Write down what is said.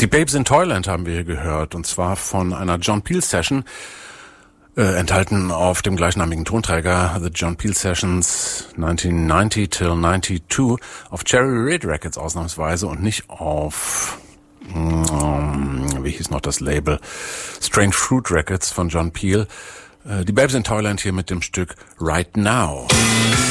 Die Babes in Toyland haben wir hier gehört, und zwar von einer John Peel Session, enthalten auf dem gleichnamigen Tonträger The John Peel Sessions 1990 till 92 auf Cherry Red Records ausnahmsweise und nicht auf, wie hieß noch das Label, Strange Fruit Records von John Peel. Die Babes in Toyland hier mit dem Stück Right Now.